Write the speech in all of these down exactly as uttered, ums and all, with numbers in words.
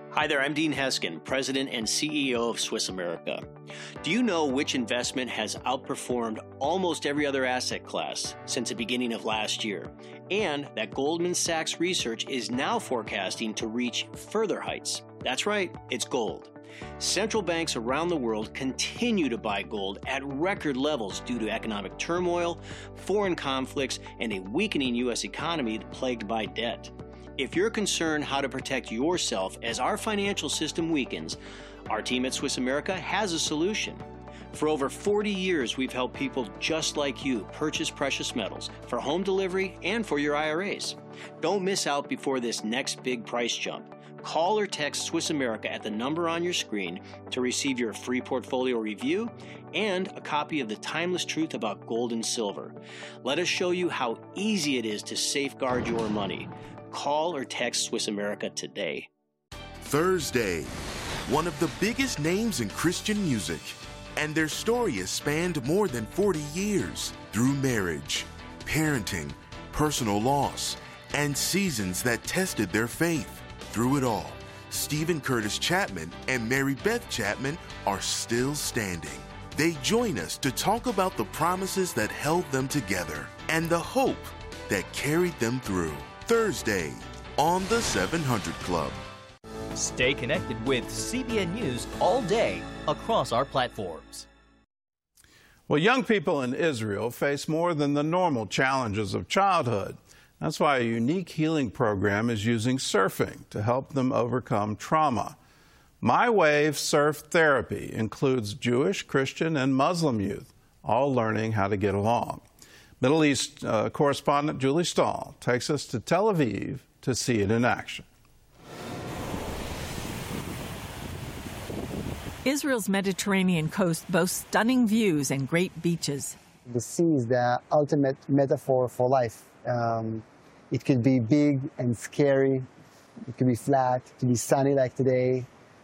Hi there, I'm Dean Heskin, President and C E O of Swiss America. Do you know which investment has outperformed almost every other asset class since the beginning of last year? And that Goldman Sachs research is now forecasting to reach further heights. That's right, it's gold. Central banks around the world continue to buy gold at record levels due to economic turmoil, foreign conflicts, and a weakening U S economy plagued by debt. If you're concerned how to protect yourself as our financial system weakens, our team at Swiss America has a solution. For over forty years, we've helped people just like you purchase precious metals for home delivery and for your I R As. Don't miss out before this next big price jump. Call or text Swiss America at the number on your screen to receive your free portfolio review and a copy of The Timeless Truth About Gold and Silver. Let us show you how easy it is to safeguard your money. Call or text Swiss America today. Thursday, one of the biggest names in Christian music, and their story has spanned more than forty years through marriage, parenting, personal loss, and seasons that tested their faith. Through it all, Stephen Curtis Chapman and Mary Beth Chapman are still standing. They join us to talk about the promises that held them together and the hope that carried them through. Thursday on the seven hundred Club. Stay connected with C B N News all day across our platforms. Well, young people in Israel face more than the normal challenges of childhood. That's why a unique healing program is using surfing to help them overcome trauma. My Wave Surf Therapy includes Jewish, Christian, and Muslim youth, all learning how to get along. Middle East uh, correspondent Julie Stahl takes us to Tel Aviv to see it in action. Israel's Mediterranean coast boasts stunning views and great beaches. The sea is the ultimate metaphor for life. Um, it could be big and scary. It could be flat. It could be sunny like today.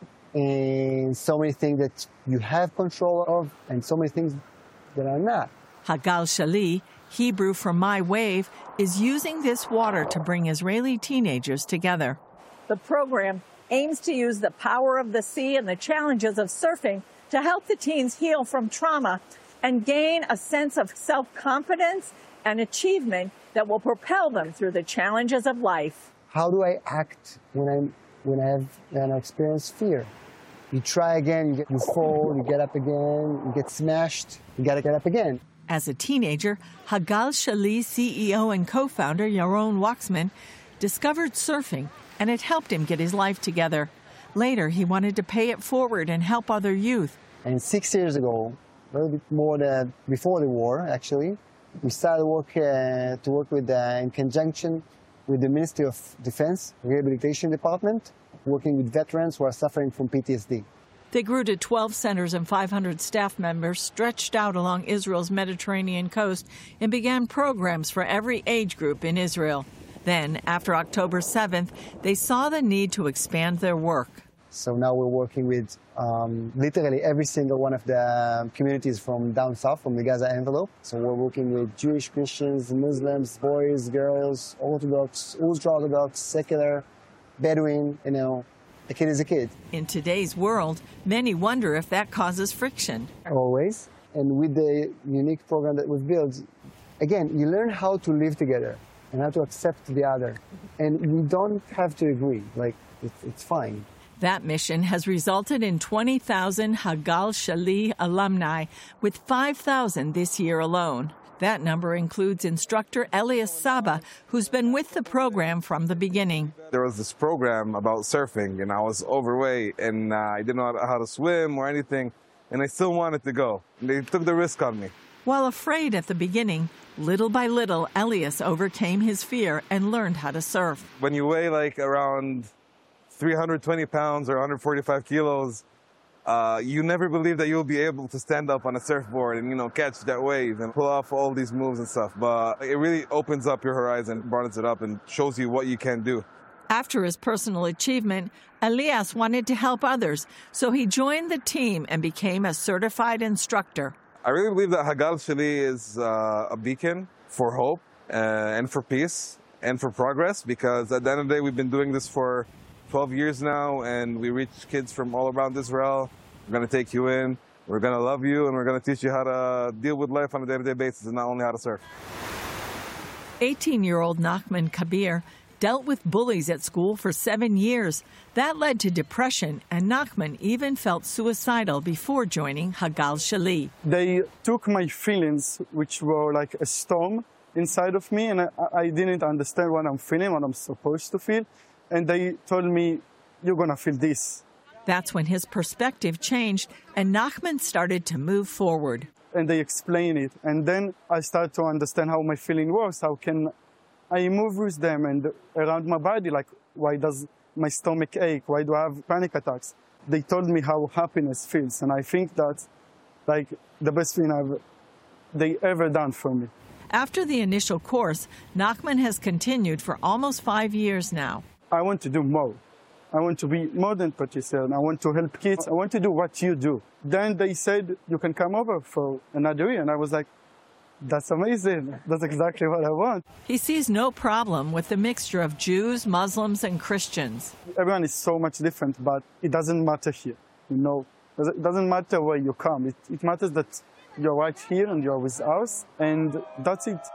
And so many things that you have control of and so many things that are not. Hagal Shali, Hebrew for My Wave, is using this water to bring Israeli teenagers together. The program aims to use the power of the sea and the challenges of surfing to help the teens heal from trauma and gain a sense of self-confidence and achievement that will propel them through the challenges of life. How do I act when I'm when I have an experience fear? You try again, you, get, you fall, you get up again, you get smashed, you got to get up again. As a teenager, Hagal Shali C E O and co-founder Yaron Waxman discovered surfing, and it helped him get his life together. Later, he wanted to pay it forward and help other youth. And six years ago, a little bit more than before the war, actually, we started work uh, to work with, uh, in conjunction with the Ministry of Defense Rehabilitation Department, working with veterans who are suffering from P T S D. They grew to twelve centers and five hundred staff members stretched out along Israel's Mediterranean coast and began programs for every age group in Israel. Then, after October seventh, they saw the need to expand their work. So now we're working with um, literally every single one of the communities from down south, from the Gaza envelope. So we're working with Jewish, Christians, Muslims, boys, girls, Orthodox, ultra-Orthodox, secular, Bedouin, you know. A kid is a kid. In today's world, many wonder if that causes friction. Always. And with the unique program that we've built, again, you learn how to live together and how to accept the other. And we don't have to agree. Like, it's, it's fine. That mission has resulted in twenty thousand Hagal Shali alumni, with five thousand this year alone. That number includes instructor Elias Saba, who's been with the program from the beginning. There was this program about surfing, and I was overweight, and uh, I didn't know how to swim or anything, and I still wanted to go. They took the risk on me. While afraid at the beginning, little by little, Elias overcame his fear and learned how to surf. When you weigh like around three hundred twenty pounds or one hundred forty-five kilos, Uh, you never believe that you'll be able to stand up on a surfboard and, you know, catch that wave and pull off all these moves and stuff. But it really opens up your horizon, broadens it up, and shows you what you can do. After his personal achievement, Elias wanted to help others, so he joined the team and became a certified instructor. I really believe that Hagal Shali is uh, a beacon for hope uh, and for peace and for progress, because at the end of the day, we've been doing this for twelve years now, and we reach kids from all around Israel. We're going to take you in. We're going to love you, and we're going to teach you how to deal with life on a day-to-day basis and not only how to surf. eighteen-year-old Nachman Kabir dealt with bullies at school for seven years. That led to depression, and Nachman even felt suicidal before joining Hagal Shali. They took my feelings, which were like a storm inside of me, and I, I didn't understand what I'm feeling, what I'm supposed to feel. And they told me, you're going to feel this. That's when his perspective changed, and Nachman started to move forward. And they explain it. And then I started to understand how my feeling works. How can I move with them and around my body? Like, why does my stomach ache? Why do I have panic attacks? They told me how happiness feels. And I think that's like the best thing I've, they ever done for me. After the initial course, Nachman has continued for almost five years now. I want to do more. I want to be more than Patricia, and I want to help kids. I want to do what you do. Then they said, you can come over for another year. And I was like, that's amazing. That's exactly what I want. He sees no problem with the mixture of Jews, Muslims, and Christians. Everyone is so much different, but it doesn't matter here. You know, it doesn't matter where you come. It, it matters that you're right here and you're with us, and that's it.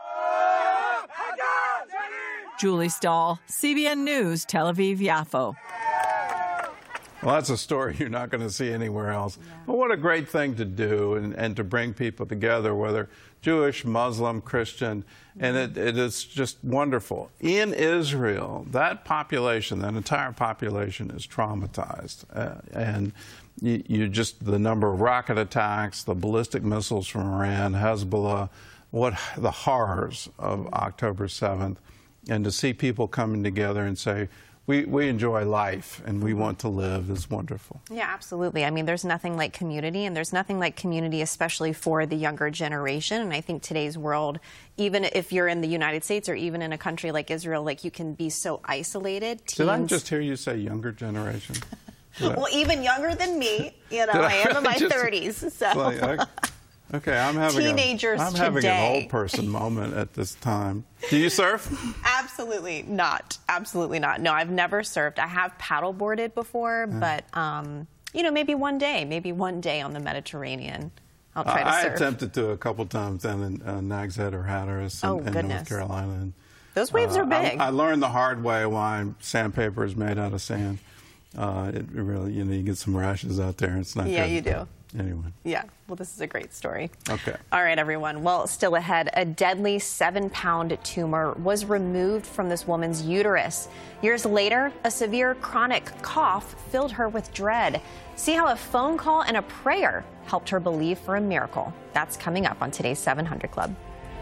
Julie Stahl, C B N News, Tel Aviv, Yafo. Well, that's a story you're not going to see anywhere else. Yeah. But what a great thing to do and, and to bring people together, whether Jewish, Muslim, Christian, and it, it is just wonderful. In Israel, that population, that entire population is traumatized. Uh, and you, you just, the number of rocket attacks, the ballistic missiles from Iran, Hezbollah, what the horrors of October seventh, and to see people coming together and say, We, we enjoy life and we want to live is wonderful. Yeah, absolutely. I mean, there's nothing like community, and there's nothing like community, especially for the younger generation. And I think today's world, even if you're in the United States or even in a country like Israel, like you can be so isolated. Teens... Did I just hear you say younger generation? Well, even younger than me. You know, I, I am in my just, thirties. So. Like, I, okay, I'm having, Teenagers a, I'm today. having an old person moment at this time. Do you surf? Absolutely not. Absolutely not. No, I've never surfed. I have paddleboarded before, yeah. but, um, you know, maybe one day, maybe one day on the Mediterranean, I'll try uh, to I surf. I attempted to a couple times then in uh, Nags Head or Hatteras in, oh, in North Carolina. And, Those waves uh, are big. I, I learned the hard way why sandpaper is made out of sand. Uh, it really, you know, you get some rashes out there. It's not yeah, good. you do. Anyway. Yeah, well, this is a great story. Okay. All right, everyone. Well, still ahead, a deadly seven-pound tumor was removed from this woman's uterus. Years later, a severe chronic cough filled her with dread. See how a phone call and a prayer helped her believe for a miracle. That's coming up on today's seven hundred Club.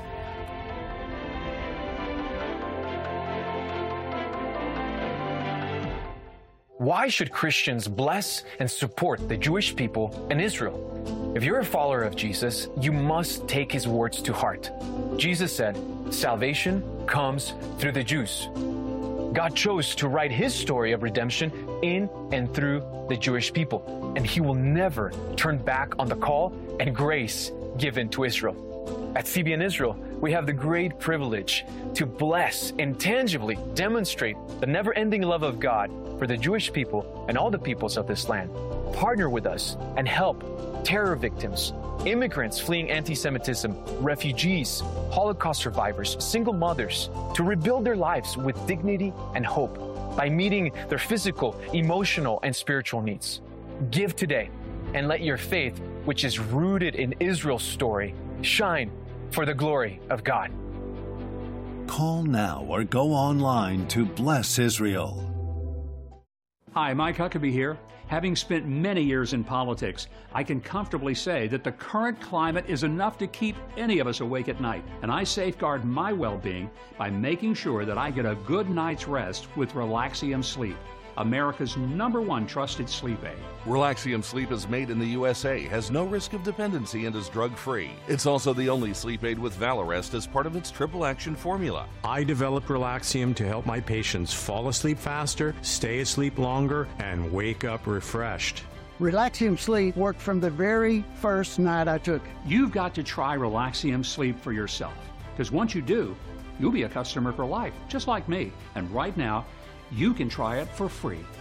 Why should Christians bless and support the Jewish people and Israel? If you're a follower of Jesus, you must take his words to heart. Jesus said, salvation comes through the Jews. God chose to write his story of redemption in and through the Jewish people, and he will never turn back on the call and grace given to Israel. At C B N Israel, we have the great privilege to bless and tangibly demonstrate the never-ending love of God for the Jewish people and all the peoples of this land. Partner with us and help terror victims, immigrants fleeing anti-Semitism, refugees, Holocaust survivors, single mothers, to rebuild their lives with dignity and hope by meeting their physical, emotional, and spiritual needs. Give today and let your faith, which is rooted in Israel's story, shine for the glory of God. Call now or go online to Bless Israel. Hi, Mike Huckabee here. Having spent many years in politics, I can comfortably say that the current climate is enough to keep any of us awake at night, and I safeguard my well-being by making sure that I get a good night's rest with Relaxium Sleep, America's number one trusted sleep aid. Relaxium Sleep is made in the U S A, has no risk of dependency, and is drug-free. It's also the only sleep aid with Valarest as part of its triple action formula. I developed Relaxium to help my patients fall asleep faster, stay asleep longer, and wake up refreshed. Relaxium Sleep worked from the very first night I took it. You've got to try Relaxium Sleep for yourself, because once you do, you'll be a customer for life, just like me. And right now, you can try it for free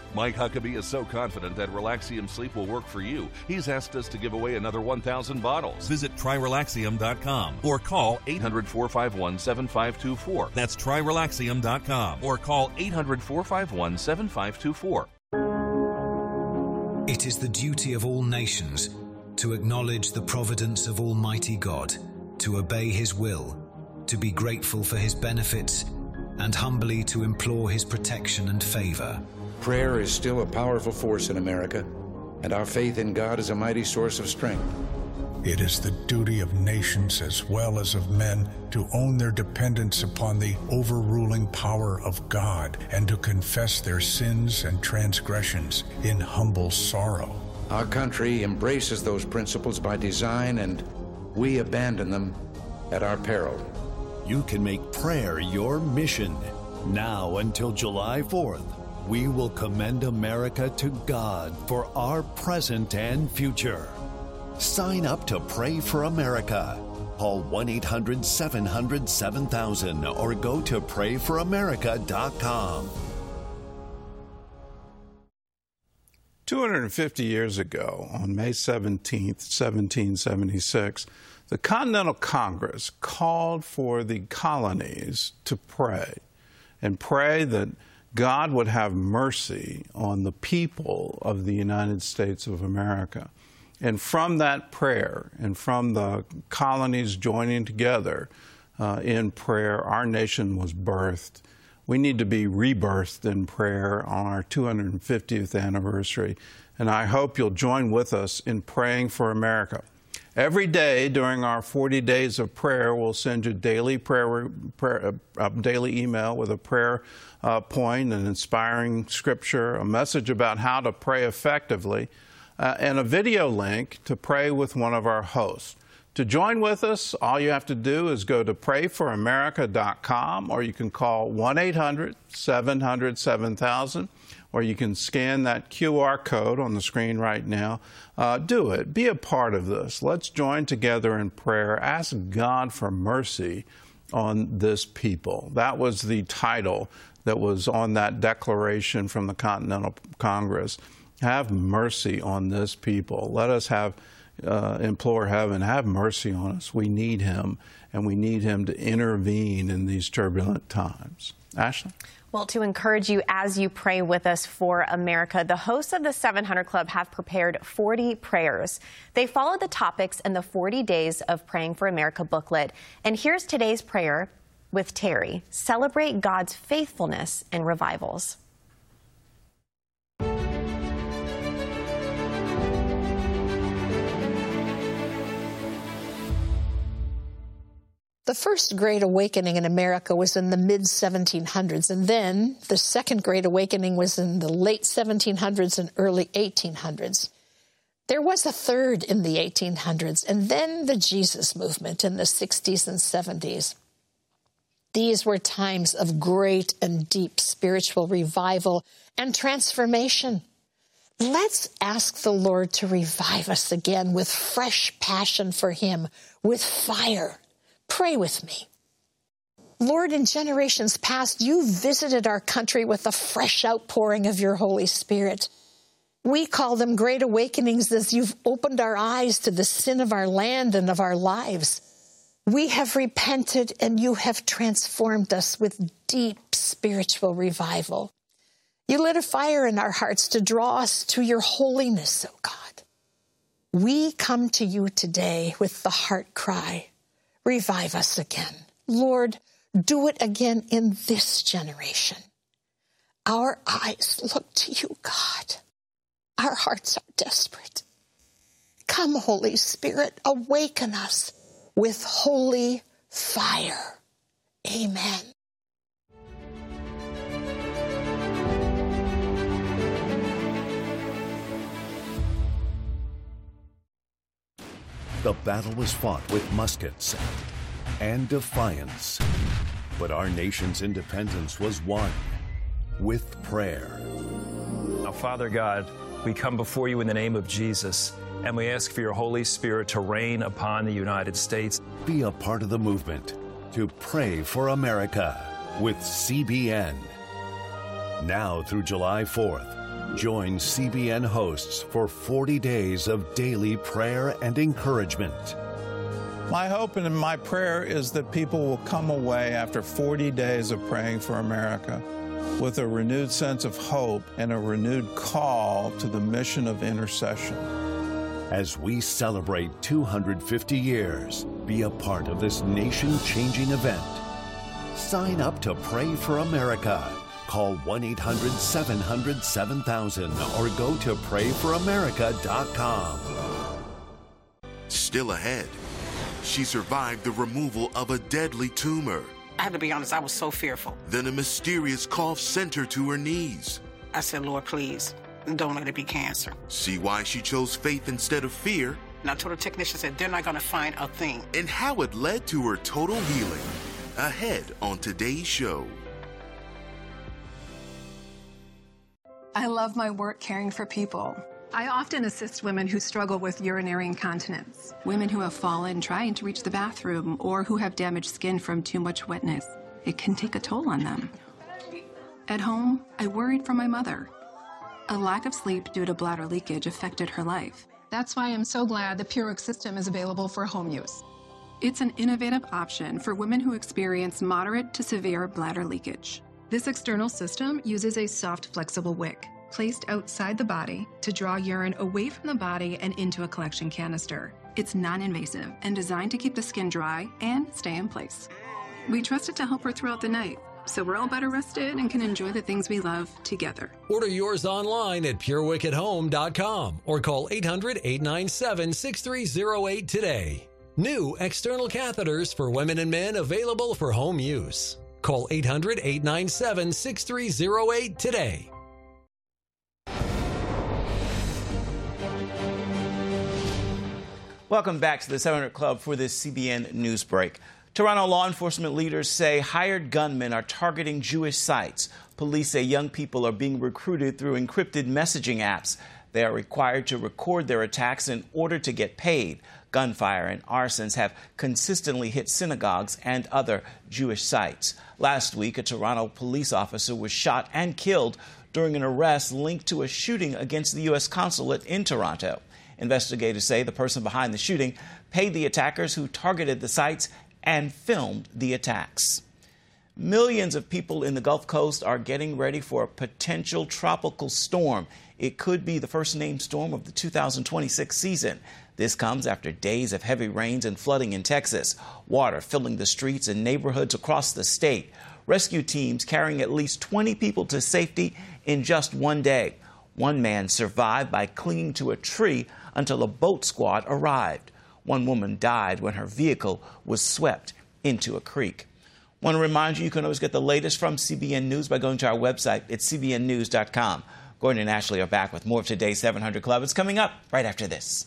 Mike Huckabee is so confident that Relaxium Sleep will work for you, he's asked us to give away another one thousand bottles. Visit try relaxium dot com or call eight hundred, four five one, seven five two four. That's try relaxium dot com or call eight hundred, four five one, seven five two four. It is the duty of all nations to acknowledge the providence of Almighty God, to obey His will, to be grateful for His benefits, and humbly to implore His protection and favor. Prayer is still a powerful force in America, and our faith in God is a mighty source of strength. It is the duty of nations as well as of men to own their dependence upon the overruling power of God and to confess their sins and transgressions in humble sorrow. Our country embraces those principles by design, and we abandon them at our peril. You can make prayer your mission. Now until July fourth, we will commend America to God for our present and future. Sign up to Pray for America. Call one eight hundred, seven hundred, seven thousand or go to pray for america dot com. two hundred fifty years ago, on May seventeenth, seventeen seventy-six, the Continental Congress called for the colonies to pray and pray that God would have mercy on the people of the United States of America. And from that prayer and from the colonies joining together uh, in prayer, our nation was birthed. We need to be rebirthed in prayer on our two hundred fiftieth anniversary. And I hope you'll join with us in praying for America. Every day during our forty days of prayer, we'll send you daily prayer, prayer a daily email with a prayer uh, point, an inspiring scripture, a message about how to pray effectively, uh, and a video link to pray with one of our hosts. To join with us, all you have to do is go to pray for america dot com, or you can call one eight hundred, seven hundred, seven thousand, or you can scan that Q R code on the screen right now. Uh, do it. Be a part of this. Let's join together in prayer. Ask God for mercy on this people. That was the title that was on that declaration from the Continental Congress. Have mercy on this people. Let us have Uh, implore heaven, have mercy on us. We need Him, and we need Him to intervene in these turbulent times. Ashley? Well, to encourage you as you pray with us for America, the hosts of the seven hundred Club have prepared forty prayers. They follow the topics in the forty Days of Praying for America booklet. And here's today's prayer with Terry. Celebrate God's faithfulness in revivals. The first Great Awakening in America was in the mid seventeen hundreds, and then the second Great Awakening was in the late seventeen hundreds and early eighteen hundreds. There was a third in the eighteen hundreds, and then the Jesus movement in the sixties and seventies. These were times of great and deep spiritual revival and transformation. Let's ask the Lord to revive us again with fresh passion for Him, with fire. Pray with me. Lord, in generations past, you visited our country with a fresh outpouring of your Holy Spirit. We call them great awakenings as you've opened our eyes to the sin of our land and of our lives. We have repented, and you have transformed us with deep spiritual revival. You lit a fire in our hearts to draw us to your holiness, O God. We come to you today with the heart cry, revive us again. Lord, do it again in this generation. Our eyes look to you, God. Our hearts are desperate. Come, Holy Spirit, awaken us with holy fire. Amen. The battle was fought with muskets and defiance, but our nation's independence was won with prayer. Now, Father God, we come before you in the name of Jesus, and we ask for your Holy Spirit to reign upon the United States. Be a part of the movement to Pray for America with C B N. Now through July fourth, Join C B N hosts for forty days of daily prayer and encouragement. My hope and my prayer is that people will come away after forty days of praying for America with a renewed sense of hope and a renewed call to the mission of intercession. As we celebrate two hundred fifty years, be a part of this nation-changing event. Sign up to Pray for America. Call one eight hundred seven hundred seven thousand or go to pray for america dot com. Still ahead, she survived the removal of a deadly tumor. I have to be honest, I was so fearful. Then a mysterious cough sent her to her knees. I said, Lord, please, don't let it be cancer. See why she chose faith instead of fear. And I told the technician, said, they're not going to find a thing. And how it led to her total healing. Ahead on today's show. I love my work caring for people. I often assist women who struggle with urinary incontinence, women who have fallen trying to reach the bathroom, or who have damaged skin from too much wetness. It can take a toll on them. At home, I worried for my mother. A lack of sleep due to bladder leakage affected her life. That's why I'm so glad the PureWick system is available for home use. It's an innovative option for women who experience moderate to severe bladder leakage. This external system uses a soft, flexible wick placed outside the body to draw urine away from the body and into a collection canister. It's non-invasive and designed to keep the skin dry and stay in place. We trust it to help her throughout the night, so we're all better rested and can enjoy the things we love together. Order yours online at pure wick at home dot com or call eight hundred, eight nine seven, six three zero eight today. New external catheters for women and men available for home use. Call eight hundred, eight nine seven, six three zero eight today. Welcome back to the seven hundred Club for this C B N News Break. Toronto law enforcement leaders say hired gunmen are targeting Jewish sites. Police say young people are being recruited through encrypted messaging apps. They are required to record their attacks in order to get paid. Gunfire and arsons have consistently hit synagogues and other Jewish sites. Last week, a Toronto police officer was shot and killed during an arrest linked to a shooting against the U S consulate in Toronto. Investigators say the person behind the shooting paid the attackers who targeted the sites and filmed the attacks. Millions of people in the Gulf Coast are getting ready for a potential tropical storm. It could be the first named storm of the two thousand twenty-six season. This comes after days of heavy rains and flooding in Texas, water filling the streets and neighborhoods across the state. Rescue teams carrying at least twenty people to safety in just one day. One man survived by clinging to a tree until a boat squad arrived. One woman died when her vehicle was swept into a creek. I want to remind you, you can always get the latest from C B N News by going to our website at c b n news dot com. Gordon and Ashley are back with more of today's seven hundred Club. It's coming up right after this.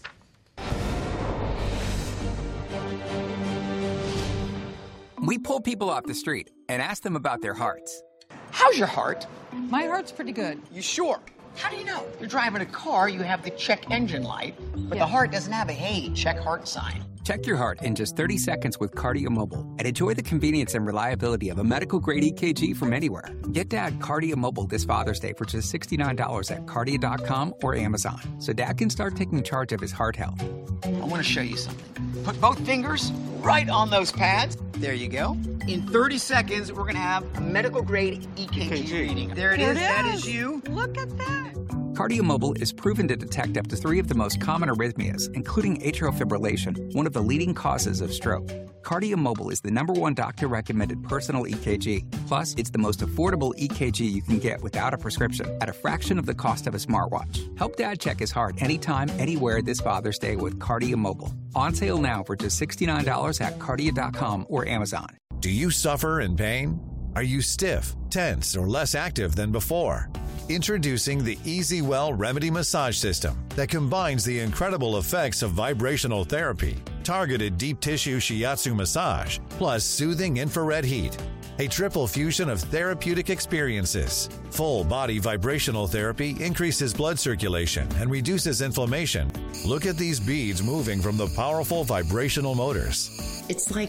We pull people off the street and ask them about their hearts. How's your heart? My heart's pretty good. You sure? How do you know? You're driving a car, you have the check engine light, but yeah. The heart doesn't have a hey, check heart sign. Check your heart in just thirty seconds with Cardio Mobile and enjoy the convenience and reliability of a medical-grade E K G from anywhere. Get Dad Cardio Mobile this Father's Day for just sixty-nine dollars at cardio dot com or Amazon, so Dad can start taking charge of his heart health. I want to show you something. Put both fingers right on those pads. There you go. In thirty seconds, we're going to have a medical-grade E K G, E K G reading. There it there is. It that is. is you. Look at that. Cardio Mobile is proven to detect up to three of the most common arrhythmias, including atrial fibrillation, one of the leading causes of stroke. Cardio Mobile is the number one doctor-recommended personal E K G. Plus, it's the most affordable E K G you can get without a prescription at a fraction of the cost of a smartwatch. Help Dad check his heart anytime, anywhere this Father's Day with Cardio Mobile. On sale now for just sixty-nine dollars at cardio dot com or Amazon. Do you suffer in pain? Are you stiff, tense, or less active than before? Introducing the EasyWell Remedy Massage System that combines the incredible effects of vibrational therapy, targeted deep tissue shiatsu massage, plus soothing infrared heat. A triple fusion of therapeutic experiences. Full body vibrational therapy increases blood circulation and reduces inflammation. Look at these beads moving from the powerful vibrational motors. It's like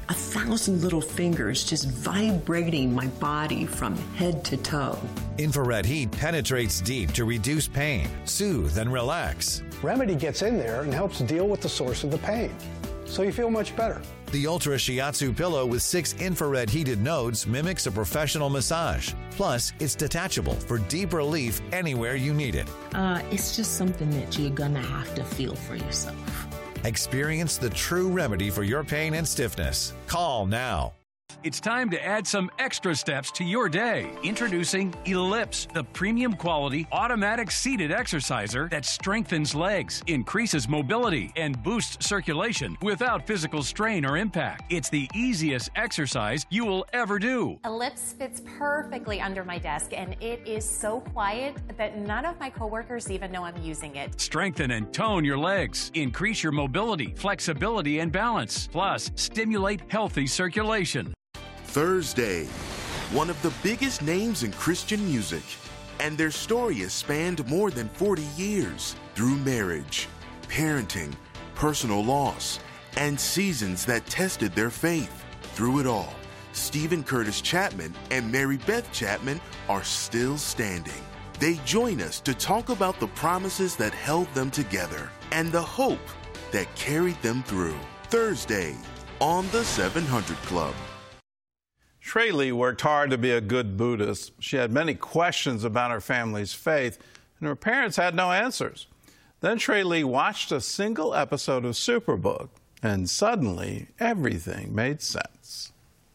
a thousand little fingers just vibrating my body from head to toe. Infrared heat penetrates deep to reduce pain, soothe, and relax. Remedy gets in there and helps deal with the source of the pain, so you feel much better. The Ultra Shiatsu pillow with six infrared heated nodes mimics a professional massage. Plus, it's detachable for deep relief anywhere you need it. Uh, it's just something that you're gonna have to feel for yourself. Experience the true remedy for your pain and stiffness. Call now. It's time to add some extra steps to your day. Introducing Ellipse, the premium quality automatic seated exerciser that strengthens legs, increases mobility, and boosts circulation without physical strain or impact. It's the easiest exercise you will ever do. Ellipse fits perfectly under my desk, and it is so quiet that none of my coworkers even know I'm using it. Strengthen and tone your legs, increase your mobility, flexibility, and balance, plus stimulate healthy circulation. Thursday, one of the biggest names in Christian music, and their story has spanned more than forty years through marriage, parenting, personal loss, and seasons that tested their faith. Through it all, Stephen Curtis Chapman and Mary Beth Chapman are still standing. They join us to talk about the promises that held them together and the hope that carried them through. Thursday on the seven hundred Club. Shrey Lee worked hard to be a good Buddhist. She had many questions about her family's faith, and her parents had no answers. Then Shrey Lee watched a single episode of Superbook, and suddenly everything made sense.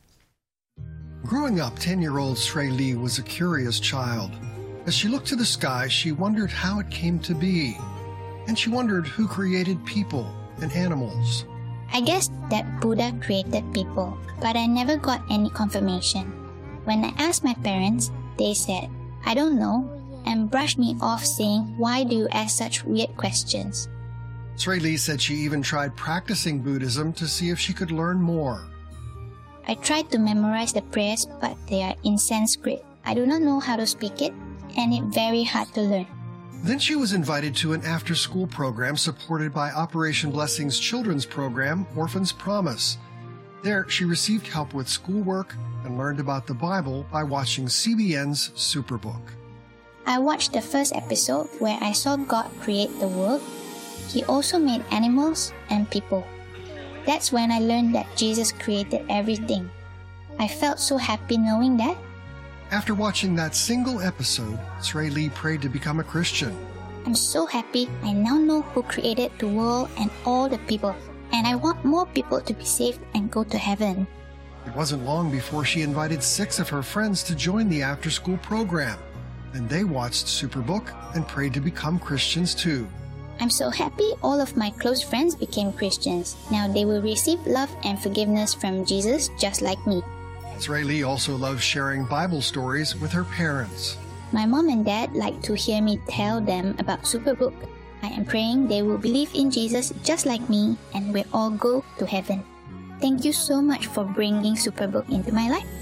Growing up, ten-year-old Shrey Lee was a curious child. As she looked to the sky, she wondered how it came to be, and she wondered who created people and animals. I guess that Buddha created people, but I never got any confirmation. When I asked my parents, they said, I don't know, and brushed me off saying, why do you ask such weird questions? Shrey Lee said she even tried practicing Buddhism to see if she could learn more. I tried to memorize the prayers, but they are in Sanskrit. I do not know how to speak it, and it's very hard to learn. Then she was invited to an after-school program supported by Operation Blessing's children's program, Orphan's Promise. There, she received help with schoolwork and learned about the Bible by watching C B N's Superbook. I watched the first episode where I saw God create the world. He also made animals and people. That's when I learned that Jesus created everything. I felt so happy knowing that. After watching that single episode, Shrey Lee prayed to become a Christian. I'm so happy I now know who created the world and all the people, and I want more people to be saved and go to heaven. It wasn't long before she invited six of her friends to join the after-school program, and they watched Superbook and prayed to become Christians too. I'm so happy all of my close friends became Christians. Now they will receive love and forgiveness from Jesus just like me. Shrey Lee also loves sharing Bible stories with her parents. My mom and dad like to hear me tell them about Superbook. I am praying they will believe in Jesus just like me and we'll all go to heaven. Thank you so much for bringing Superbook into my life.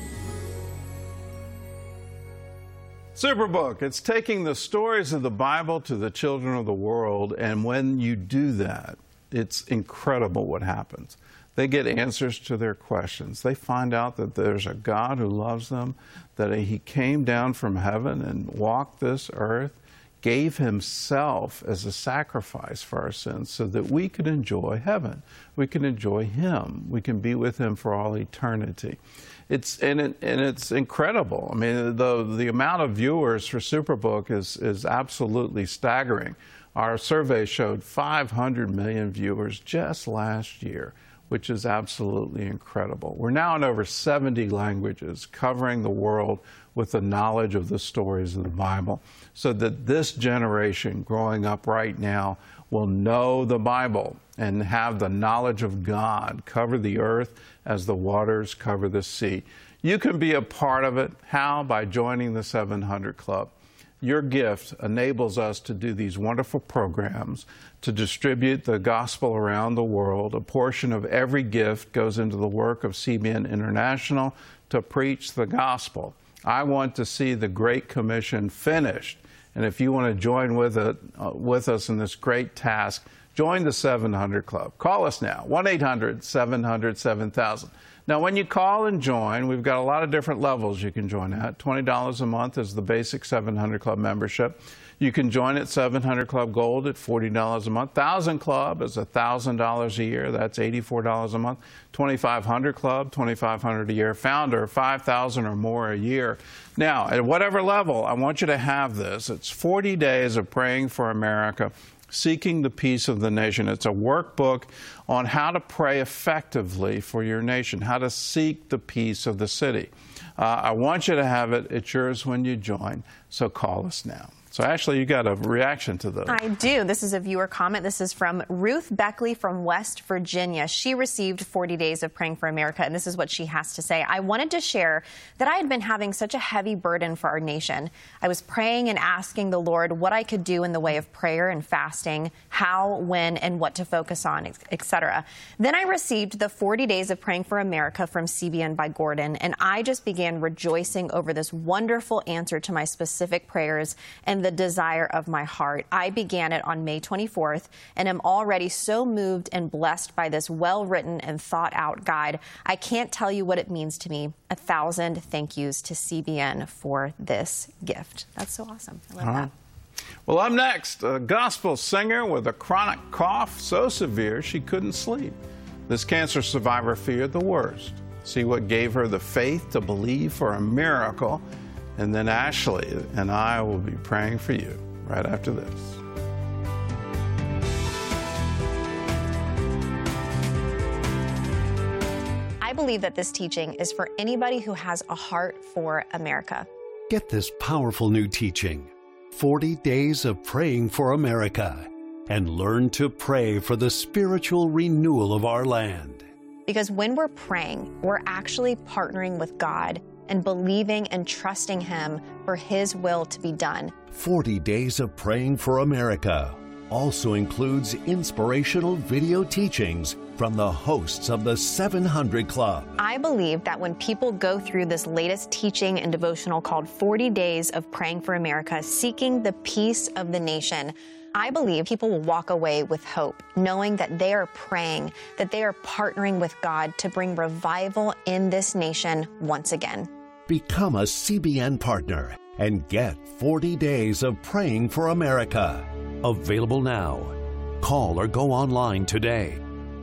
Superbook, it's taking the stories of the Bible to the children of the world, and when you do that, it's incredible what happens. They get answers to their questions. They find out that there's a God who loves them, that He came down from heaven and walked this earth, gave Himself as a sacrifice for our sins so that we could enjoy heaven. We can enjoy Him. We can be with Him for all eternity. It's, and, it, and it's incredible. I mean, the, the amount of viewers for Superbook is, is absolutely staggering. Our survey showed five hundred million viewers just last year, which is absolutely incredible. We're now in over seventy languages, covering the world with the knowledge of the stories of the Bible, so that this generation growing up right now will know the Bible and have the knowledge of God cover the earth as the waters cover the sea. You can be a part of it. How? By joining the seven hundred Club. Your gift enables us to do these wonderful programs, to distribute the gospel around the world. A portion of every gift goes into the work of C B N International to preach the gospel. I want to see the Great Commission finished. And if you want to join with, it, uh, with us in this great task, Join the seven hundred Club. Call us now, one eight hundred seven hundred seven thousand. Now, when you call and join, we've got a lot of different levels you can join at. twenty dollars a month is the basic seven hundred Club membership. You can join at seven hundred Club Gold at forty dollars a month. one thousand Club is one thousand dollars a year. That's eighty-four dollars a month. twenty-five hundred Club, twenty-five hundred dollars a year. Founder, five thousand dollars or more a year. Now, at whatever level, I want you to have this. It's forty days of praying for America, seeking the peace of the nation. It's a workbook on how to pray effectively for your nation, how to seek the peace of the city. Uh, I want you to have it. It's yours when you join. So call us now. So, Ashley, you got a reaction to the... I do. This is a viewer comment. This is from Ruth Beckley from West Virginia. She received forty days of Praying for America, and this is what she has to say. I wanted to share that I had been having such a heavy burden for our nation. I was praying and asking the Lord what I could do in the way of prayer and fasting, how, when, and what to focus on, et cetera. Then I received the forty days of Praying for America from C B N by Gordon, and I just began rejoicing over this wonderful answer to my specific prayers and the desire of my heart. I began it on May twenty-fourth and am already so moved and blessed by this well-written and thought-out guide. I can't tell you what it means to me. A thousand thank yous to C B N for this gift. That's so awesome. I love All that. right. Well, up next, a gospel singer with a chronic cough so severe she couldn't sleep. This cancer survivor feared the worst. See what gave her the faith to believe for a miracle. And then Ashley and I will be praying for you right after this. I believe that this teaching is for anybody who has a heart for America. Get this powerful new teaching, forty days of Praying for America, and learn to pray for the spiritual renewal of our land. Because when we're praying, we're actually partnering with God and believing and trusting Him for His will to be done. forty days of Praying for America also includes inspirational video teachings from the hosts of the seven hundred Club. I believe that when people go through this latest teaching and devotional called forty days of Praying for America, seeking the peace of the nation, I believe people will walk away with hope, knowing that they are praying, that they are partnering with God to bring revival in this nation once again. Become a C B N partner and get forty days of Praying for America. Available now. Call or go online today.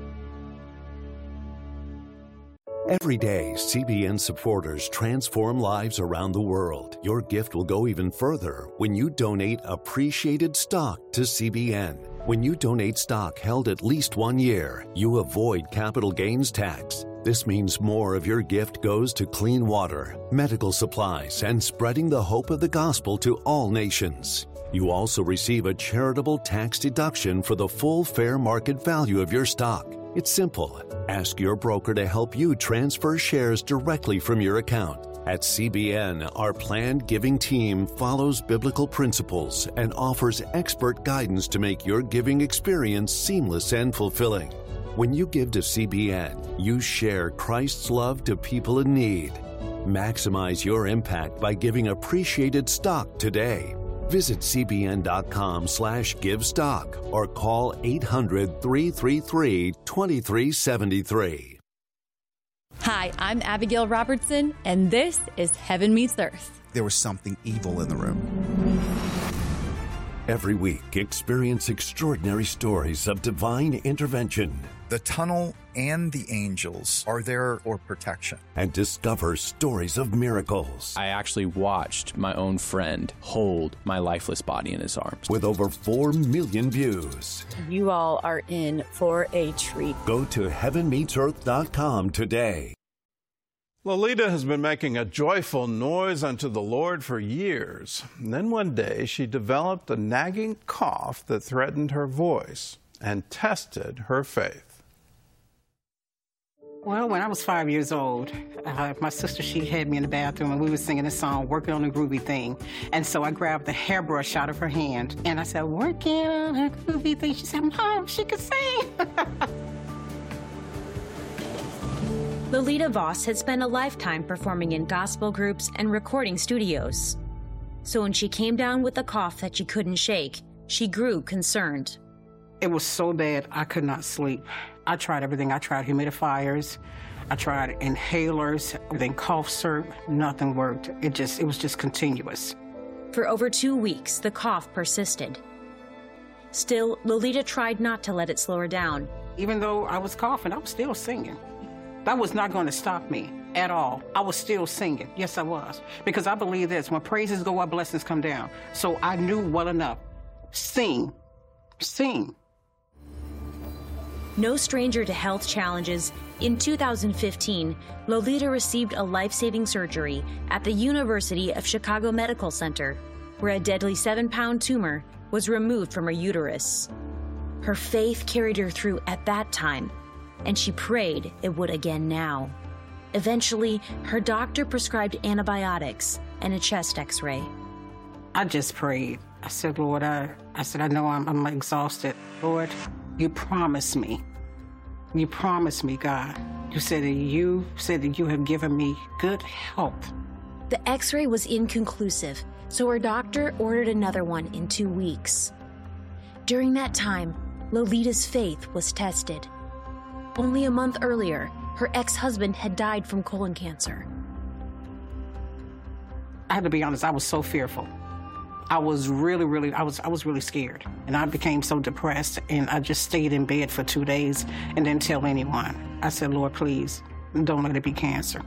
Every day, C B N supporters transform lives around the world. Your gift will go even further when you donate appreciated stock to C B N. When you donate stock held at least one year, you avoid capital gains tax. This means more of your gift goes to clean water, medical supplies, and spreading the hope of the gospel to all nations. You also receive a charitable tax deduction for the full fair market value of your stock. It's simple. Ask your broker to help you transfer shares directly from your account. At C B N, our planned giving team follows biblical principles and offers expert guidance to make your giving experience seamless and fulfilling. When you give to C B N, you share Christ's love to people in need. Maximize your impact by giving appreciated stock today. Visit cbn.com slash give stock or call eight hundred, three three three, two three seven three. Hi, I'm Abigail Robertson, and this is Heaven Meets Earth. There was something evil in the room. Every week, experience extraordinary stories of divine intervention. The tunnel and the angels are there for protection. And discover stories of miracles. I actually watched my own friend hold my lifeless body in his arms. With over four million views. You all are in for a treat. Go to heaven meets earth dot com today. Lolita has been making a joyful noise unto the Lord for years. And then one day she developed a nagging cough that threatened her voice and tested her faith. Well, when I was five years old, uh, my sister, she had me in the bathroom and we were singing a song, Working on a Groovy Thing. And so I grabbed the hairbrush out of her hand and I said, working on a groovy thing. She said, Mom, she could sing. Lolita Voss had spent a lifetime performing in gospel groups and recording studios. So when she came down with a cough that she couldn't shake, she grew concerned. It was so bad I could not sleep. I tried everything. I tried humidifiers. I tried inhalers, then cough syrup. Nothing worked. It just, it was just continuous. For over two weeks, the cough persisted. Still, Lolita tried not to let it slow her down. Even though I was coughing, I was still singing. That was not going to stop me at all. I was still singing. Yes, I was. Because I believe this, when praises go up, blessings come down. So I knew well enough. Sing. Sing. No stranger to health challenges, in two thousand fifteen, Lolita received a life-saving surgery at the University of Chicago Medical Center, where a deadly seven-pound tumor was removed from her uterus. Her faith carried her through at that time, and she prayed it would again now. Eventually, her doctor prescribed antibiotics and a chest x-ray. I just prayed. I said, Lord, I, I said, I know I'm, I'm exhausted. Lord, you promised me. You promised me, God. You said that you said that you have given me good health. The x-ray was inconclusive, so her doctor ordered another one in two weeks. During that time, Lolita's faith was tested. Only a month earlier, her ex-husband had died from colon cancer. I had to be honest, I was so fearful. I was really, really, I was I was really scared. And I became so depressed, and I just stayed in bed for two days and didn't tell anyone. I said, Lord, please, don't let it be cancer.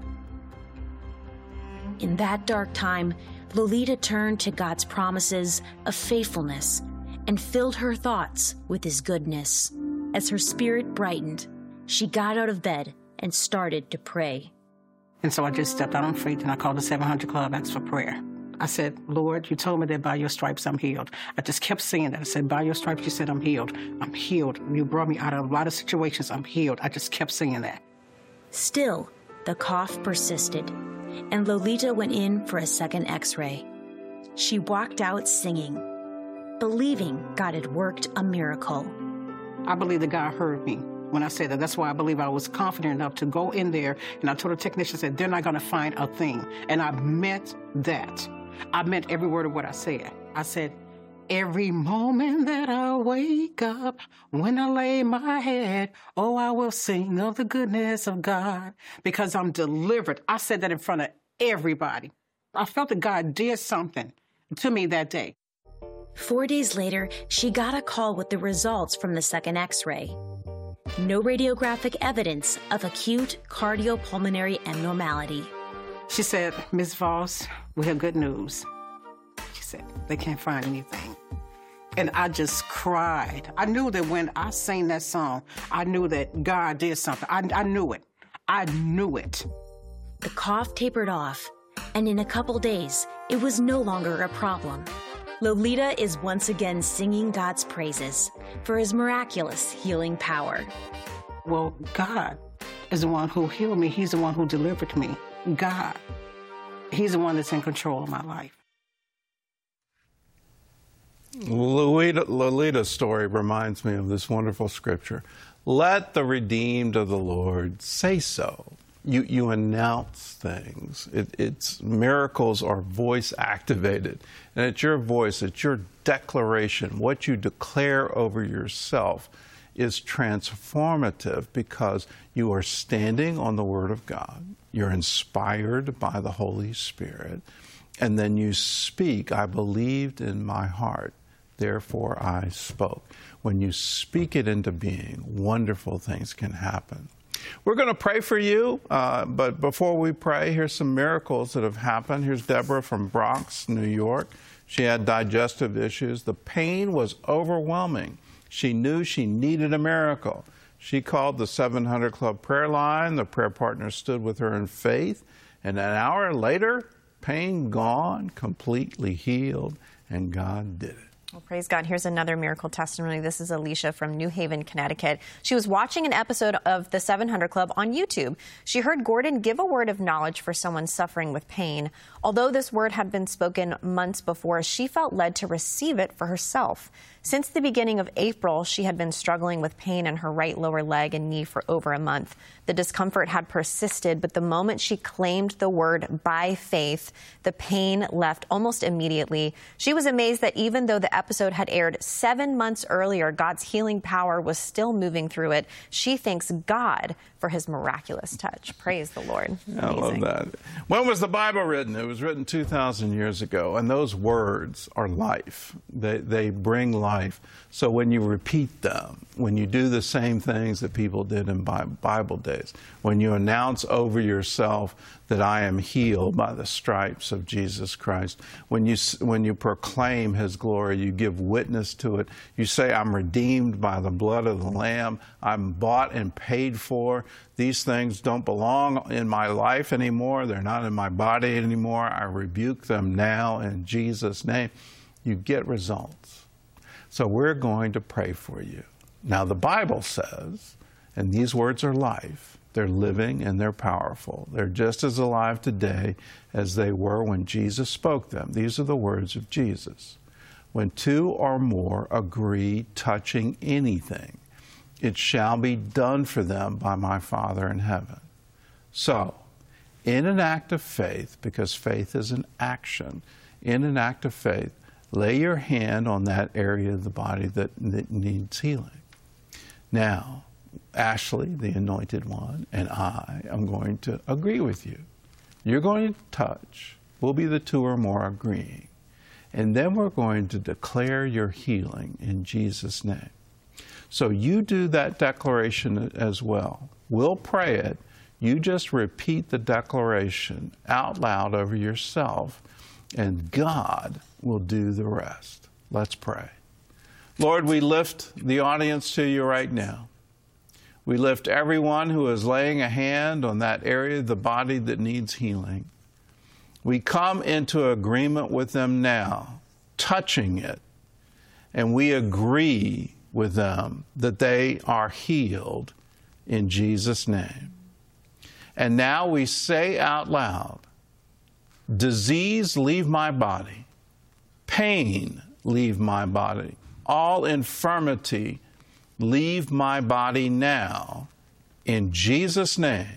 In that dark time, Lolita turned to God's promises of faithfulness and filled her thoughts with His goodness. As her spirit brightened, she got out of bed and started to pray. And so I just stepped out on faith, and I called the seven hundred Club, asked for prayer. I said, Lord, you told me that by your stripes I'm healed. I just kept saying that. I said, by your stripes you said I'm healed. I'm healed. You brought me out of a lot of situations. I'm healed. I just kept saying that. Still, the cough persisted, and Lolita went in for a second x-ray. She walked out singing, believing God had worked a miracle. I believe that God heard me when I said that. That's why I believe I was confident enough to go in there, and I told the technician, I said, they're not going to find a thing. And I meant that. I meant every word of what I said. I said, every moment that I wake up, when I lay my head, oh, I will sing of the goodness of God because I'm delivered. I said that in front of everybody. I felt that God did something to me that day. Four days later, she got a call with the results from the second x-ray. No radiographic evidence of acute cardiopulmonary abnormality. She said, Miz Voss, we have good news. She said, they can't find anything. And I just cried. I knew that when I sang that song, I knew that God did something. I, I knew it. I knew it. The cough tapered off, and in a couple days, it was no longer a problem. Lolita is once again singing God's praises for His miraculous healing power. Well, God is the one who healed me. He's the one who delivered me. God. He's the one that's in control of my life. Lolita, Lolita's story reminds me of this wonderful scripture. Let the redeemed of the Lord say so. You, you announce things. It, it's miracles are voice activated. And it's your voice, it's your declaration. What you declare over yourself is transformative because you are standing on the Word of God. You're inspired by the Holy Spirit. And then you speak, I believed in my heart, therefore I spoke. When you speak it into being, wonderful things can happen. We're going to pray for you, uh, but before we pray, here's some miracles that have happened. Here's Deborah from Bronx, New York. She had digestive issues. The pain was overwhelming. She knew she needed a miracle. She called the seven hundred Club prayer line. The prayer partners stood with her in faith. And an hour later, pain gone, completely healed, and God did it. Well, praise God. Here's another miracle testimony. This is Alicia from New Haven, Connecticut. She was watching an episode of the seven hundred Club on YouTube. She heard Gordon give a word of knowledge for someone suffering with pain. Although this word had been spoken months before, she felt led to receive it for herself. Since the beginning of April, she had been struggling with pain in her right lower leg and knee for over a month. The discomfort had persisted, but the moment she claimed the word by faith, the pain left almost immediately. She was amazed that even though the episode had aired seven months earlier, God's healing power was still moving through it. She thanks God for his miraculous touch. Praise the Lord. I love that. When was the Bible written? It was written two thousand years ago, and those words are life. They, they bring life. So when you repeat them, when you do the same things that people did in Bible days, when you announce over yourself that I am healed by the stripes of Jesus Christ, when you, when you proclaim his glory, you give witness to it, you say, I'm redeemed by the blood of the Lamb, I'm bought and paid for. These things don't belong in my life anymore. They're not in my body anymore. I rebuke them now in Jesus' name. You get results. So we're going to pray for you. Now, the Bible says, and these words are life, they're living and they're powerful. They're just as alive today as they were when Jesus spoke them. These are the words of Jesus. When two or more agree touching anything, it shall be done for them by my Father in heaven. So, in an act of faith, because faith is an action, in an act of faith, lay your hand on that area of the body that, that needs healing. Now, Ashley, the anointed one, and I am going to agree with you. You're going to touch. We'll be the two or more agreeing. And then we're going to declare your healing in Jesus' name. So you do that declaration as well. We'll pray it. You just repeat the declaration out loud over yourself, and God will do the rest. Let's pray. Lord, we lift the audience to you right now. We lift everyone who is laying a hand on that area of the body that needs healing. We come into agreement with them now, touching it, and we agree with them that they are healed in Jesus' name. And now we say out loud, disease, leave my body. Pain, leave my body. All infirmity, leave my body now. In Jesus' name,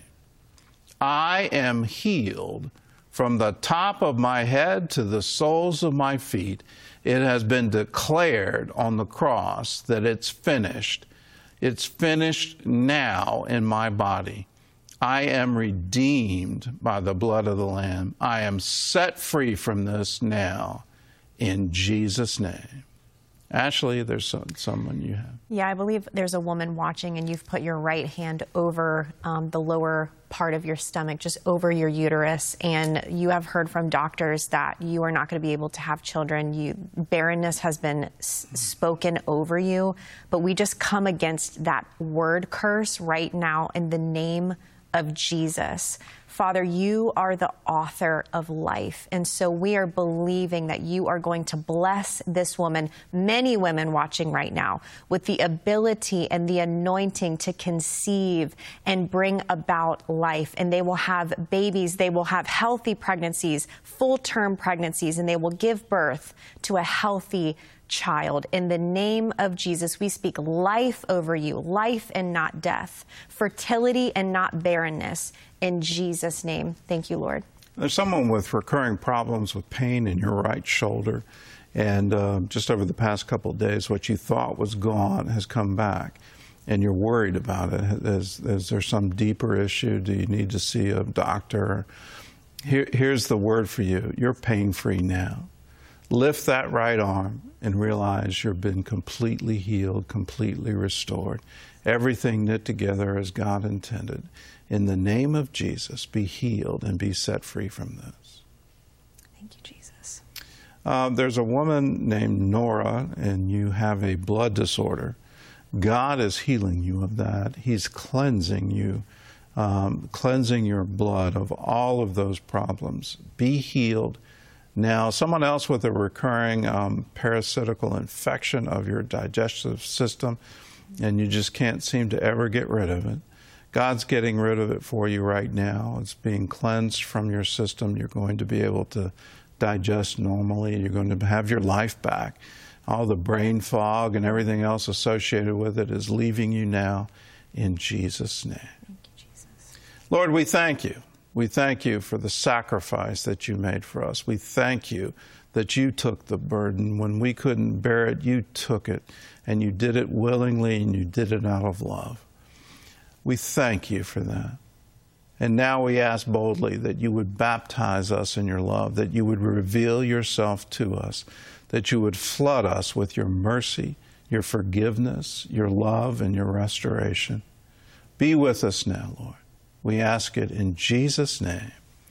I am healed from the top of my head to the soles of my feet. It has been declared on the cross that it's finished. It's finished now in my body. I am redeemed by the blood of the Lamb. I am set free from this now in Jesus' name. Ashley, there's some, someone you have. Yeah, I believe there's a woman watching, and you've put your right hand over um, the lower part of your stomach, just over your uterus, and you have heard from doctors that you are not going to be able to have children. You, barrenness has been s- spoken over you, but we just come against that word curse right now in the name of Jesus. Father, you are the author of life, and so we are believing that you are going to bless this woman, many women watching right now, with the ability and the anointing to conceive and bring about life. And they will have babies, they will have healthy pregnancies, full-term pregnancies, and they will give birth to a healthy child. In the name of Jesus, we speak life over you, life and not death, fertility and not barrenness. In Jesus' name, thank you, Lord. There's someone with recurring problems with pain in your right shoulder, and uh, just over the past couple of days, what you thought was gone has come back, and you're worried about it. Is, is there some deeper issue? Do you need to see a doctor? Here, here's the word for you. You're pain-free now. Lift that right arm and realize you've been completely healed, completely restored. Everything knit together as God intended. In the name of Jesus, be healed and be set free from this. Thank you, Jesus. Uh, there's a woman named Nora, and you have a blood disorder. God is healing you of that. He's cleansing you, um, cleansing your blood of all of those problems. Be healed. Now, someone else with a recurring um, parasitical infection of your digestive system, and you just can't seem to ever get rid of it. God's getting rid of it for you right now. It's being cleansed from your system. You're going to be able to digest normally. You're going to have your life back. All the brain fog and everything else associated with it is leaving you now in Jesus' name. Thank you, Jesus. Lord, we thank you. We thank you for the sacrifice that you made for us. We thank you that you took the burden. When we couldn't bear it, you took it, and you did it willingly, and you did it out of love. We thank you for that. And now we ask boldly that you would baptize us in your love, that you would reveal yourself to us, that you would flood us with your mercy, your forgiveness, your love, and your restoration. Be with us now, Lord. We ask it in Jesus' name.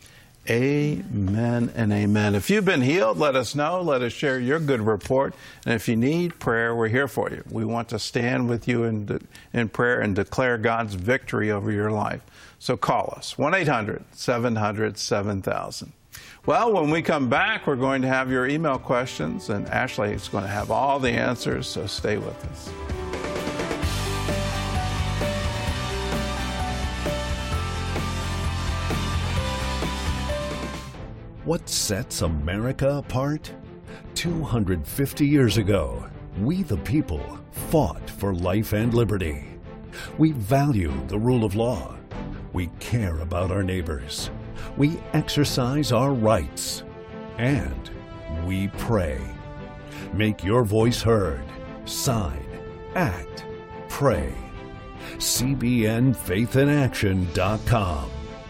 Amen and amen. If you've been healed, let us know. Let us share your good report. And if you need prayer, we're here for you. We want to stand with you in, de- in prayer and declare God's victory over your life. So call us, one eight hundred seven hundred seven thousand. Well, when we come back, we're going to have your email questions, and Ashley is going to have all the answers, so stay with us. What sets America apart? two hundred fifty years ago, we the people fought for life and liberty. We value the rule of law. We care about our neighbors. We exercise our rights. And we pray. Make your voice heard. Sign. Act. Pray. C B N faith in action dot com.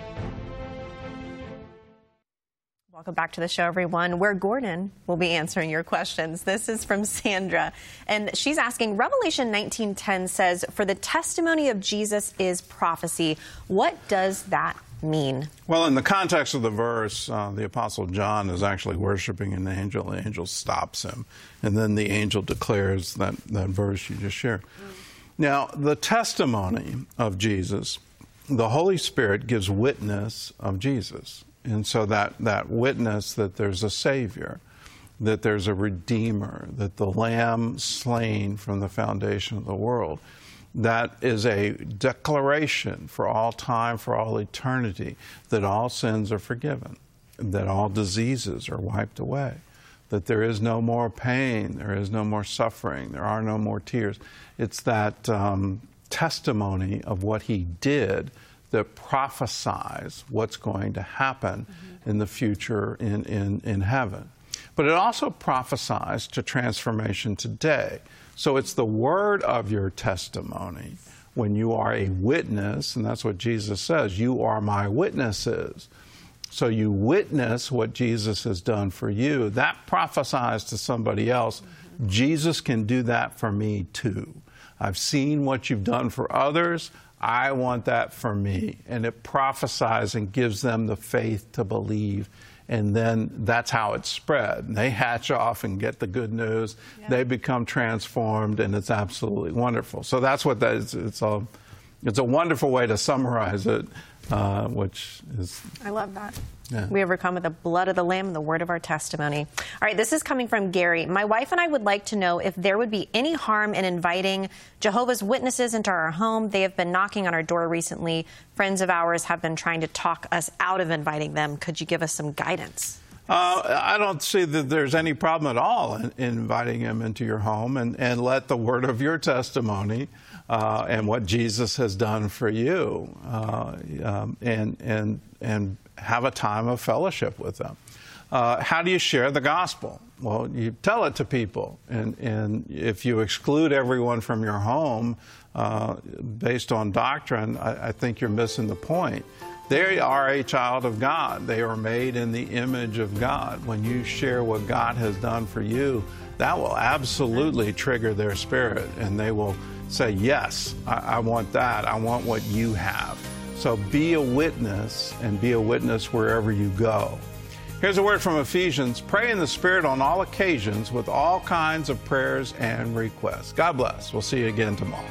Welcome back to the show, everyone, where Gordon will be answering your questions. This is from Sandra, and she's asking, Revelation nineteen ten says, for the testimony of Jesus is prophecy. What does that mean? Well, in the context of the verse, uh, the Apostle John is actually worshiping an angel. The angel stops him, and then the angel declares that, that verse you just shared. Mm. Now, the testimony of Jesus, the Holy Spirit gives witness of Jesus. And so that, that witness that there's a Savior, that there's a Redeemer, that the Lamb slain from the foundation of the world, that is a declaration for all time, for all eternity, that all sins are forgiven, that all diseases are wiped away, that there is no more pain, there is no more suffering, there are no more tears. It's that um, testimony of what He did that prophesies what's going to happen mm-hmm. in the future in, in, in heaven. But it also prophesies to transformation today. So it's the word of your testimony when you are a witness, and that's what Jesus says, you are my witnesses. So you witness what Jesus has done for you. That prophesies to somebody else, mm-hmm. Jesus can do that for me too. I've seen what you've done for others. I want that for me. And it prophesies and gives them the faith to believe. And then that's how it's spread. And they hatch off and get the good news. Yeah. They become transformed, and it's absolutely wonderful. So that's what that is. It's a, it's a wonderful way to summarize it, uh, which is... I love that. Yeah. We overcome with the blood of the Lamb and the word of our testimony. All right, this is coming from Gary. My wife and I would like to know if there would be any harm in inviting Jehovah's Witnesses into our home. They have been knocking on our door recently. Friends of ours have been trying to talk us out of inviting them. Could you give us some guidance? Uh, I don't see that there's any problem at all in, in inviting them into your home, and, and let the word of your testimony uh, and what Jesus has done for you uh, um, and and and have a time of fellowship with them. Uh, how do you share the gospel? Well, you tell it to people, and, and if you exclude everyone from your home uh, based on doctrine, I, I think you're missing the point. They are a child of God. They are made in the image of God. When you share what God has done for you, that will absolutely trigger their spirit, and they will say, yes, I, I want that. I want what you have. So be a witness, and be a witness wherever you go. Here's a word from Ephesians. Pray in the Spirit on all occasions with all kinds of prayers and requests. God bless. We'll see you again tomorrow.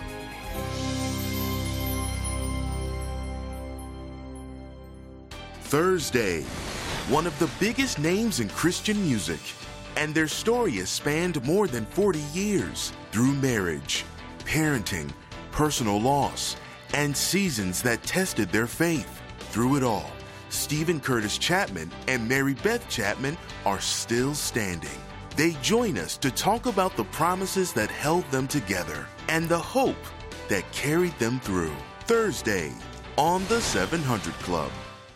Thursday, one of the biggest names in Christian music, and their story has spanned more than forty years through marriage, parenting, personal loss, and seasons that tested their faith. Through it all, Stephen Curtis Chapman and Mary Beth Chapman are still standing. They join us to talk about the promises that held them together and the hope that carried them through. Thursday on the seven hundred Club.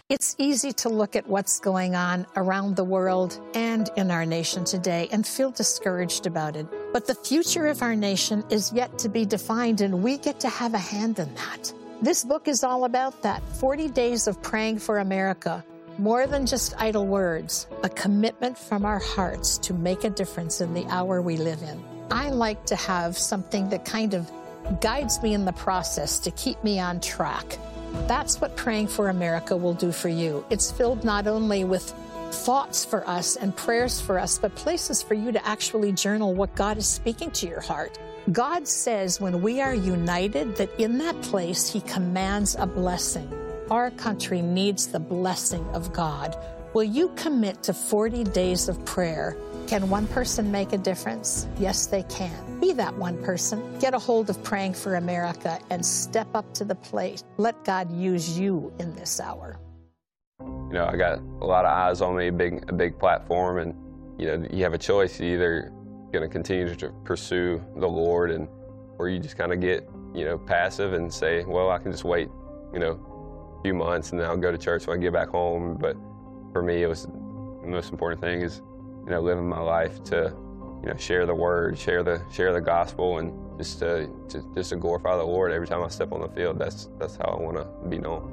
It's easy to look at what's going on around the world and in our nation today and feel discouraged about it. But the future of our nation is yet to be defined, and we get to have a hand in that. This book is all about that. forty days of praying for America. More than just idle words, a commitment from our hearts to make a difference in the hour we live in. I like to have something that kind of guides me in the process to keep me on track. That's what Praying for America will do for you. It's filled not only with thoughts for us and prayers for us, but places for you to actually journal what God is speaking to your heart. God says when we are united that in that place He commands a blessing. Our country needs the blessing of God. Will you commit to forty days of prayer? Can one person make a difference? Yes, they can. Be that one person. Get a hold of Praying for America and step up to the plate. Let God use you in this hour. You know, I got a lot of eyes on me, a big, a big platform, and, you know, you have a choice. You're either going to continue to pursue the Lord, and or you just kind of get, you know, passive and say, well, I can just wait, you know, a few months and then I'll go to church when I get back home. But for me, it was the most important thing is, you know, living my life to, you know, share the word, share the share the gospel, and just to, to just to glorify the Lord every time I step on the field. That's that's how I want to be known.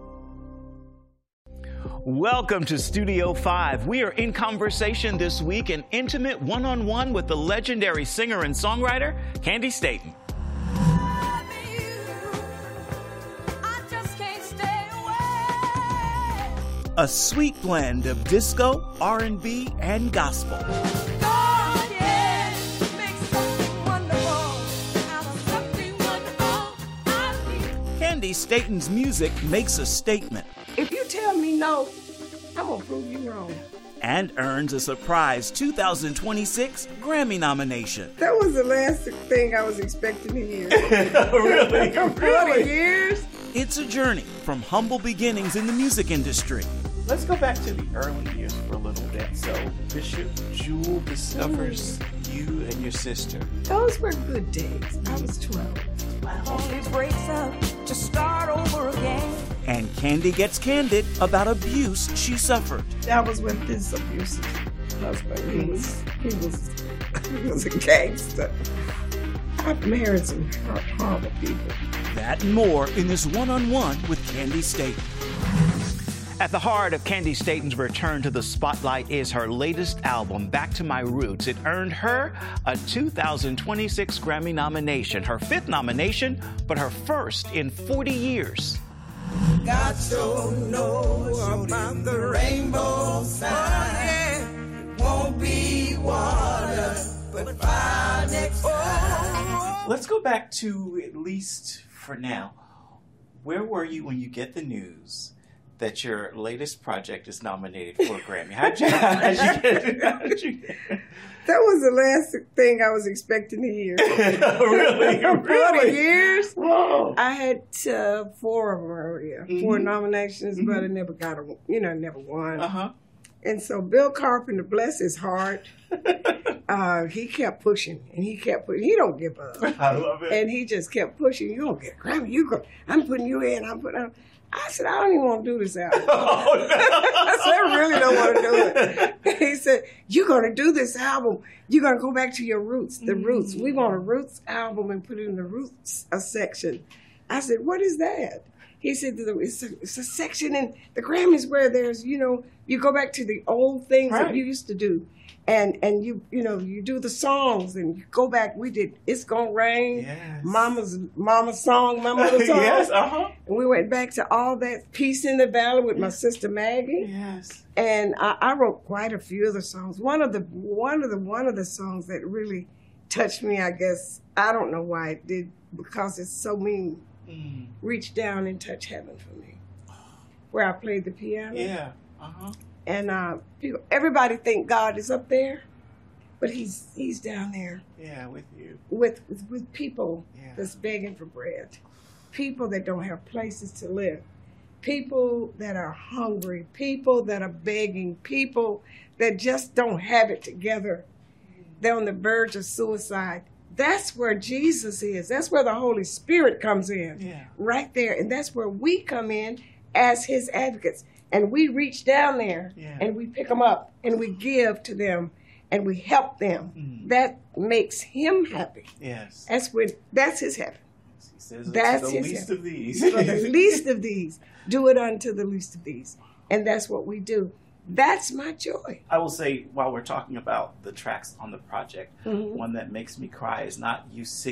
Welcome to Studio five. We are in conversation this week, an intimate one-on-one with the legendary singer and songwriter, Candi Staton. A sweet blend of disco, R and B, and gospel. God, yeah, makes something wonderful out of something wonderful. Candi Staton's music makes a statement. If you tell me no, I'm gonna prove you wrong. And earns a surprise two thousand twenty-six Grammy nomination. That was the last thing I was expecting to hear. Really? forty Really? years? It's a journey from humble beginnings in the music industry. Let's go back to the early years for a little bit. So Bishop Jewel discovers mm. you and your sister. Those were good days. I was twelve. Always breaks up to start over again. And Candi gets candid about abuse she suffered. That was with this abusive husband. He was, he was, he was a gangster. I've married some horrible people. That and more in this one-on-one with Candi Staton. At the heart of Candi Staton's return to the spotlight is her latest album, Back to My Roots. It earned her a two thousand twenty-six Grammy nomination, her fifth nomination, but her first in forty years. God so knows about the rainbow sign. It won't be water, but fire next time. Let's go back to, at least for now, where were you when you get the news that your latest project is nominated for a Grammy? How'd you, how'd you get it? How'd you get it? That was the last thing I was expecting to hear. Really? Really? forty years? Whoa. I had uh, four of them earlier, mm-hmm. four nominations, mm-hmm. but I never got a, you know, never won. Uh-huh. And so Bill Carpenter, bless his heart, uh, he kept pushing, and he kept pushing. He don't give up. I love it. And he just kept pushing. You don't get a Grammy. You go. I'm putting you in. I'm putting. I'm, I said, I don't even want to do this album. Oh, no. I said, I really don't want to do it. He said, you're going to do this album. You're going to go back to your roots, the mm-hmm. roots. We want a roots album and put it in the roots a section. I said, what is that? He said, it's a, it's a section in the Grammys where there's, you know, you go back to the old things right. that you used to do. And and you you know you do the songs and you go back. We did It's Gonna Rain, yes. Mama's Mama's song, my mother's song. Yes, uh huh. And we went back to all that Peace in the Valley with my sister Maggie. Yes. And I, I wrote quite a few of the songs. One of the one of the one of the songs that really touched me, I guess I don't know why it did, because it's so mean. Mm. Reach down and touch heaven for me, where I played the piano. Yeah. Uh huh. And uh, people, everybody think God is up there, but he's he's down there. Yeah, with you. With with, with people yeah. that's begging for bread, people that don't have places to live, people that are hungry, people that are begging, people that just don't have it together. They're on the verge of suicide. That's where Jesus is. That's where the Holy Spirit comes in. Yeah. Right there. And that's where we come in as his advocates. and we reach down there Yeah. and we pick them up and we give to them and we help them. Mm. That makes him happy. Yes. That's when that's his heaven. He says That's it's the his least heaven. of these. For the least of these, do it unto the least of these. And that's what we do. That's my joy. I will say, while we're talking about the tracks on the project, Mhm. one that makes me cry is not "You Sick